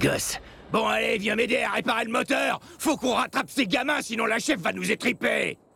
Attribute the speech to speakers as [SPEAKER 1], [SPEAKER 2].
[SPEAKER 1] gosse. Bon, allez, viens m'aider à réparer le moteur. Faut qu'on rattrape ces gamins, sinon la chef va nous étriper.